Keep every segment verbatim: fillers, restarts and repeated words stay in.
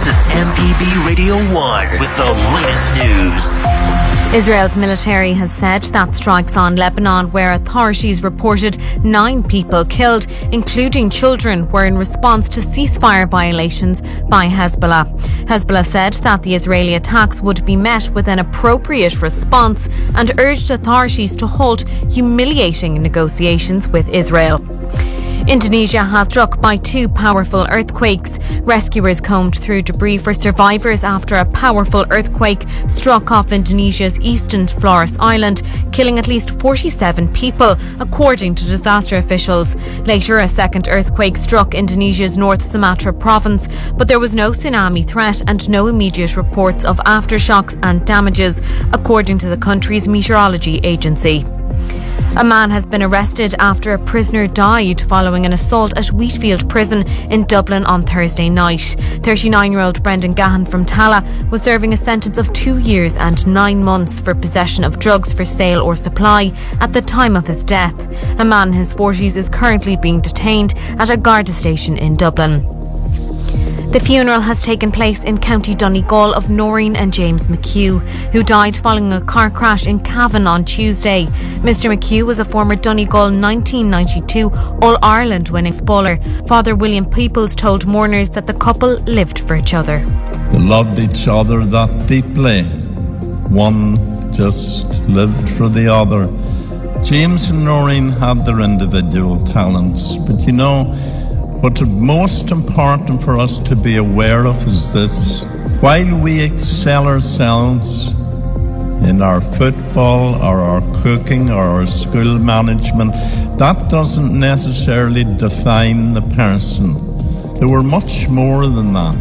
This is M P B Radio one with the latest news. Israel's military has said that strikes on Lebanon, where authorities reported nine people killed, including children, were in response to ceasefire violations by Hezbollah. Hezbollah said that the Israeli attacks would be met with an appropriate response and urged authorities to halt humiliating negotiations with Israel. Indonesia has struck by two powerful earthquakes. Rescuers combed through debris for survivors after a powerful earthquake struck off Indonesia's eastern Flores Island, killing at least forty-seven people, according to disaster officials. Later, a second earthquake struck Indonesia's North Sumatra province, but there was no tsunami threat and no immediate reports of aftershocks and damages, according to the country's meteorology agency. A man has been arrested after a prisoner died following an assault at Wheatfield Prison in Dublin on Thursday night. thirty-nine-year-old Brendan Gahan from Tala was serving a sentence of two years and nine months for possession of drugs for sale or supply at the time of his death. A man in his forties is currently being detained at a Garda station in Dublin. The funeral has taken place in County Donegal of Noreen and James McHugh, who died following a car crash in Cavan on Tuesday. Mister McHugh was a former Donegal nineteen ninety-two All-Ireland winning footballer. Father William Peoples told mourners that the couple lived for each other. They loved each other that deeply. One just lived for the other. James and Noreen had their individual talents, but you know, what's most important for us to be aware of is this: while we excel ourselves in our football or our cooking or our school management, that doesn't necessarily define the person. There were much more than that.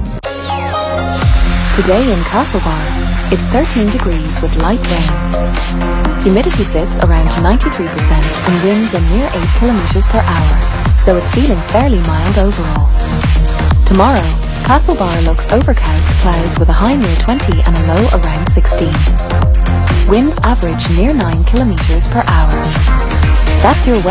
Today in Castlebar, it's thirteen degrees with light rain. Humidity sits around ninety-three percent and winds a near eight kilometres per hour, so it's feeling fairly mild overall. Tomorrow, Castlebar looks overcast, clouds with a high near twenty and a low around sixteen. Winds average near nine kilometres per hour. That's your weather.